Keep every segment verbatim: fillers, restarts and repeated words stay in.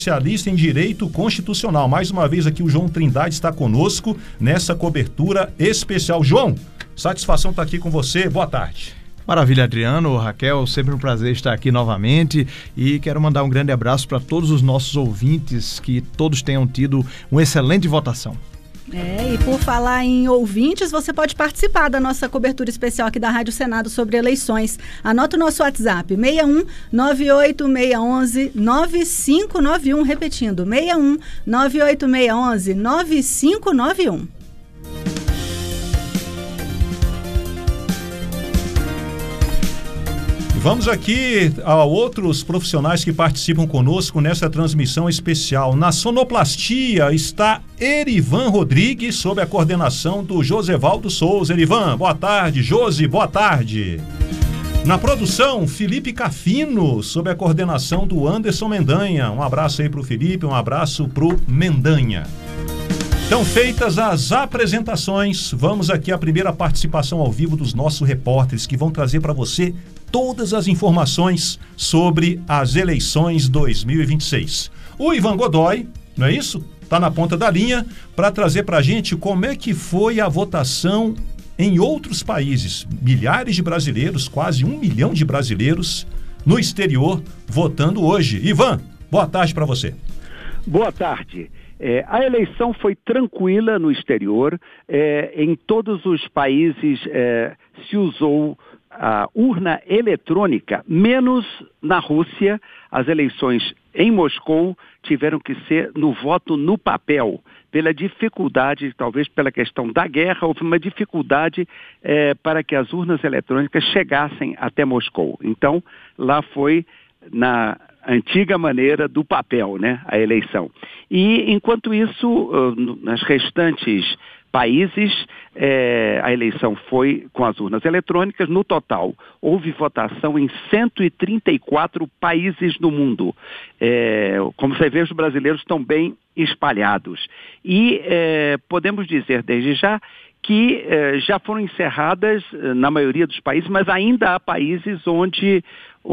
especialista em direito constitucional. Mais uma vez aqui o João Trindade está conosco nessa cobertura especial. João, satisfação estar aqui com você. Boa tarde. Maravilha, Adriano, Raquel, sempre um prazer estar aqui novamente e quero mandar um grande abraço para todos os nossos ouvintes, que todos tenham tido uma excelente votação. É, e por falar em ouvintes, você pode participar da nossa cobertura especial aqui da Rádio Senado sobre eleições. Anota o nosso WhatsApp, seis um nove oito seis um um nove cinco nove um, repetindo, seis um nove oito seis um um nove cinco nove um. Vamos aqui a outros profissionais que participam conosco nessa transmissão especial. Na sonoplastia está Erivan Rodrigues, sob a coordenação do Josevaldo Souza. Erivan, boa tarde. Josi, boa tarde. Na produção, Felipe Cafino, sob a coordenação do Anderson Mendanha. Um abraço aí para o Felipe, um abraço para o Mendanha. Então, feitas as apresentações, vamos aqui à primeira participação ao vivo dos nossos repórteres, que vão trazer para você todas as informações sobre as eleições dois mil e vinte e seis. O Ivan Godoy, não é isso? Está na ponta da linha para trazer para a gente como é que foi a votação em outros países. Milhares de brasileiros, quase um milhão de brasileiros no exterior votando hoje. Ivan, boa tarde para você. Boa tarde. É, a eleição foi tranquila no exterior. É, em todos os países é, se usou a urna eletrônica, menos na Rússia. As eleições em Moscou tiveram que ser no voto no papel, pela dificuldade, talvez pela questão da guerra, houve uma dificuldade é, para que as urnas eletrônicas chegassem até Moscou. Então, lá foi na antiga maneira do papel, né, a eleição. E, enquanto isso, nas restantes países, eh, a eleição foi com as urnas eletrônicas. No total, houve votação em cento e trinta e quatro países no mundo. Eh, como você vê, os brasileiros estão bem espalhados. E eh, podemos dizer desde já que eh, já foram encerradas eh, na maioria dos países, mas ainda há países onde,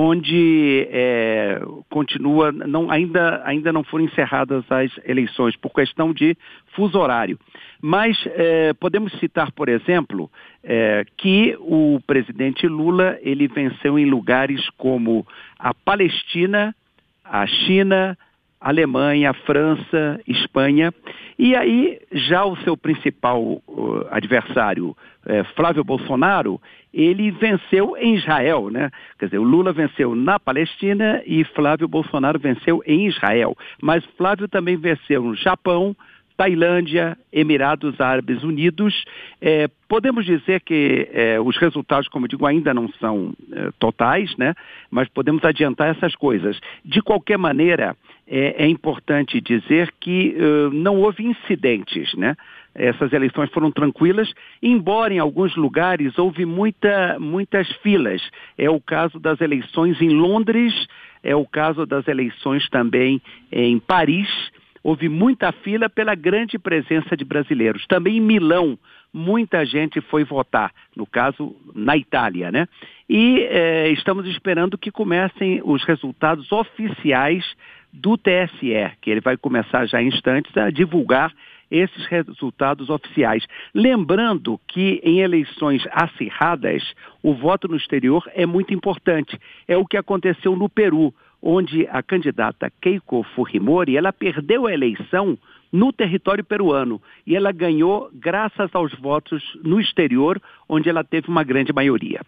onde eh, continua, não, ainda, ainda não foram encerradas as eleições por questão de fuso horário. Mas eh, podemos citar, por exemplo, eh, que o presidente Lula ele venceu em lugares como a Palestina, a China, Alemanha, França, Espanha, e aí já o seu principal uh, adversário, eh, Flávio Bolsonaro, ele venceu em Israel, né? Quer dizer, o Lula venceu na Palestina e Flávio Bolsonaro venceu em Israel, mas Flávio também venceu no Japão, Tailândia, Emirados Árabes Unidos. Eh, podemos dizer que eh, os resultados, como eu digo, ainda não são eh, totais, né? Mas podemos adiantar essas coisas. De qualquer maneira, é, é importante dizer que uh, não houve incidentes, né? Essas eleições foram tranquilas, embora em alguns lugares houve muita, muitas filas. É o caso das eleições em Londres, é o caso das eleições também em Paris. Houve muita fila pela grande presença de brasileiros. Também em Milão, muita gente foi votar, no caso, na Itália, né? E eh, estamos esperando que comecem os resultados oficiais do T S E, que ele vai começar já em instantes a divulgar esses resultados oficiais. Lembrando que em eleições acirradas, o voto no exterior é muito importante. É o que aconteceu no Peru, onde a candidata Keiko Fujimori, ela perdeu a eleição no território peruano e ela ganhou graças aos votos no exterior, onde ela teve uma grande maioria.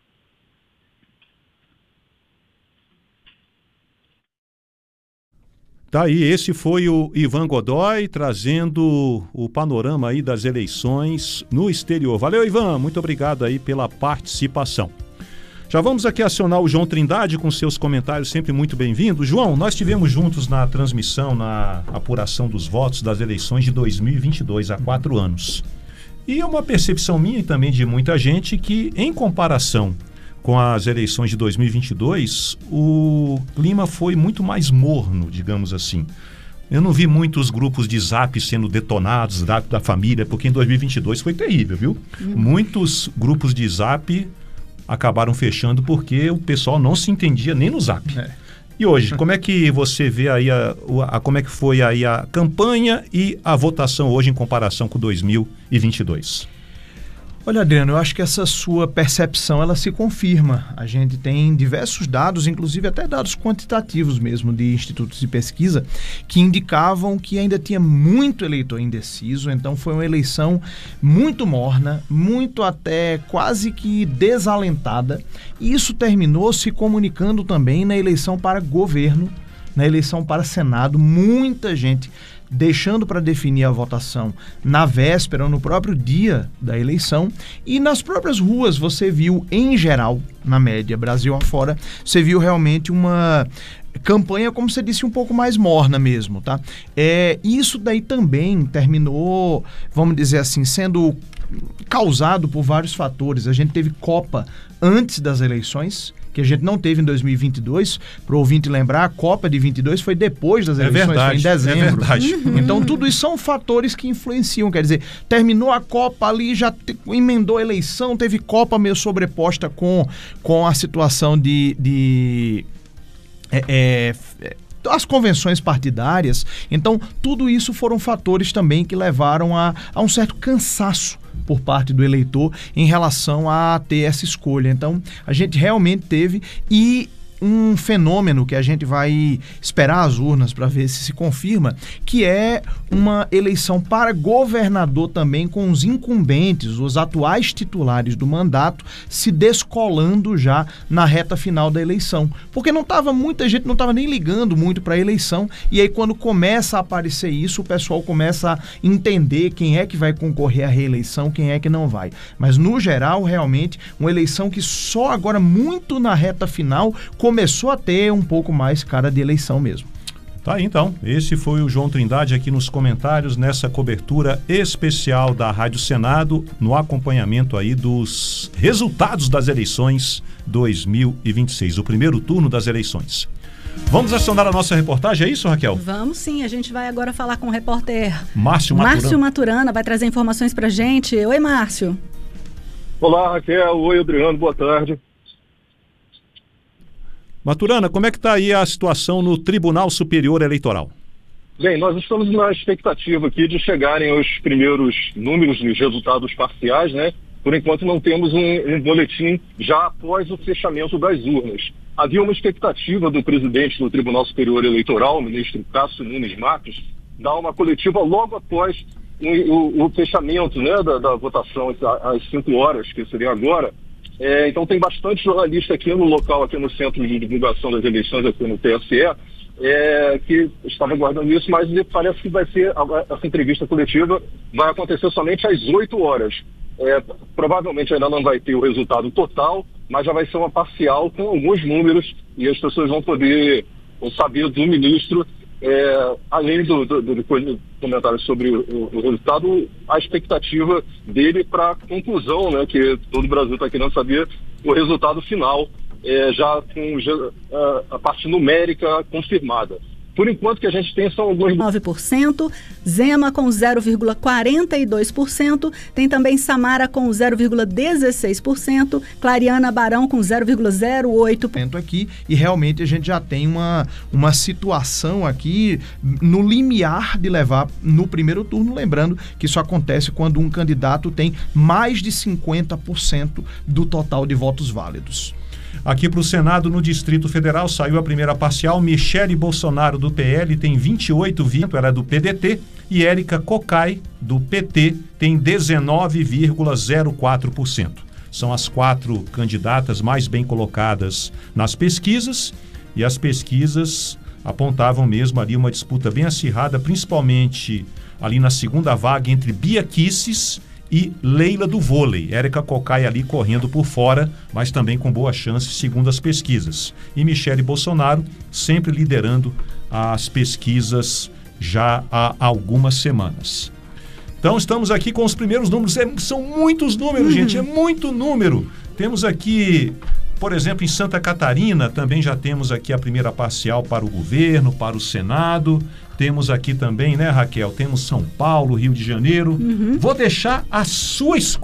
Tá aí, esse foi o Ivan Godoy trazendo o panorama aí das eleições no exterior. Valeu, Ivan, muito obrigado aí pela participação. Já vamos aqui acionar o João Trindade com seus comentários, sempre muito bem-vindo. João, nós estivemos juntos na transmissão, na apuração dos votos das eleições de dois mil e vinte e dois, há quatro anos. E é uma percepção minha e também de muita gente que, em comparação com as eleições de dois mil e vinte e dois, o clima foi muito mais morno, digamos assim. Eu não vi muitos grupos de zap sendo detonados, zap da família, porque em dois mil e vinte e dois foi terrível, viu? Hum. Muitos grupos de zap acabaram fechando porque o pessoal não se entendia nem no zap. É. E hoje, como é que você vê aí a, a como é que foi aí a campanha e a votação hoje em comparação com dois mil e vinte e dois? Olha, Adriano, eu acho que essa sua percepção, ela se confirma. A gente tem diversos dados, inclusive até dados quantitativos mesmo de institutos de pesquisa, que indicavam que ainda tinha muito eleitor indeciso, então foi uma eleição muito morna, muito até quase que desalentada, e isso terminou se comunicando também na eleição para governo, na eleição para Senado. Muita gente deixando para definir a votação na véspera ou no próprio dia da eleição, e nas próprias ruas você viu, em geral, na média, Brasil afora, você viu realmente uma campanha, como você disse, um pouco mais morna mesmo, tá? É, isso daí também terminou, vamos dizer assim, sendo causado por vários fatores. A gente teve Copa antes das eleições, que a gente não teve em dois mil e vinte e dois. Para o ouvinte lembrar, a Copa de vinte e dois foi depois das eleições, é verdade, foi em dezembro. É verdade. Então, tudo isso são fatores que influenciam. Quer dizer, terminou a Copa ali, já te, emendou a eleição, teve Copa meio sobreposta com, com a situação de... de é, é, as convenções partidárias. Então, tudo isso foram fatores também que levaram a, a um certo cansaço por parte do eleitor em relação a ter essa escolha. Então, a gente realmente teve, e um fenômeno que a gente vai esperar as urnas para ver se se confirma, que é uma eleição para governador também, com os incumbentes, os atuais titulares do mandato, se descolando já na reta final da eleição. Porque não tava, muita gente não estava nem ligando muito para a eleição, e aí quando começa a aparecer isso, o pessoal começa a entender quem é que vai concorrer à reeleição, quem é que não vai. Mas no geral, realmente, uma eleição que só agora, muito na reta final, começou a ter um pouco mais cara de eleição mesmo. Tá aí, então. Esse foi o João Trindade aqui nos comentários, nessa cobertura especial da Rádio Senado, no acompanhamento aí dos resultados das eleições dois mil e vinte e seis, o primeiro turno das eleições. Vamos acionar a nossa reportagem, é isso, Raquel? Vamos sim, a gente vai agora falar com o repórter Márcio Maturana. Márcio Maturana, vai trazer informações pra gente. Oi, Márcio. Olá, Raquel. Oi, Adriano. Boa tarde. Maturana, como é que está aí a situação no Tribunal Superior Eleitoral? Bem, nós estamos na expectativa aqui de chegarem os primeiros números dos resultados parciais, né? Por enquanto não temos um, um boletim já após o fechamento das urnas. Havia uma expectativa do presidente do Tribunal Superior Eleitoral, o ministro Cássio Nunes Marques, dar uma coletiva logo após o, o, o fechamento, né, da, da votação às cinco horas, que seria agora. É, então tem bastante jornalista aqui no local, aqui no Centro de Divulgação das Eleições, aqui no T S E, é, que estava aguardando isso, mas parece que vai ser, essa entrevista coletiva vai acontecer somente às oito horas. É, provavelmente ainda não vai ter o resultado total, mas já vai ser uma parcial com alguns números, e as pessoas vão poder saber do ministro, é, além do, do, do, do comentário sobre o, o resultado, a expectativa dele para a conclusão, né, que todo o Brasil está querendo saber o resultado final, é, já com a, a parte numérica confirmada. Por enquanto que a gente tem são alguns... nove por cento, Zema com zero vírgula quarenta e dois por cento, tem também Samara com zero vírgula dezesseis por cento, Clariana Barão com zero vírgula zero oito por cento. Aqui, e realmente a gente já tem uma, uma situação aqui no limiar de levar no primeiro turno, lembrando que isso acontece quando um candidato tem mais de cinquenta por cento do total de votos válidos. Aqui para o Senado, no Distrito Federal, saiu a primeira parcial. Michele Bolsonaro, do P L, tem vinte e oito vírgula vinte por cento, ela é do P D T, e Érica Cocai, do P T, tem dezenove vírgula zero quatro por cento. São as quatro candidatas mais bem colocadas nas pesquisas, e as pesquisas apontavam mesmo ali uma disputa bem acirrada, principalmente ali na segunda vaga entre Bia Kicis e Leila do vôlei. Érica Cocai ali correndo por fora, mas também com boa chance, segundo as pesquisas. E Michele Bolsonaro sempre liderando as pesquisas já há algumas semanas. Então estamos aqui com os primeiros números. É, são muitos números, uhum. gente, é muito número. Temos aqui, por exemplo, em Santa Catarina, também já temos aqui a primeira parcial para o governo, para o Senado. Temos aqui também, né, Raquel? Temos São Paulo, Rio de Janeiro. Uhum. Vou deixar a sua escolha.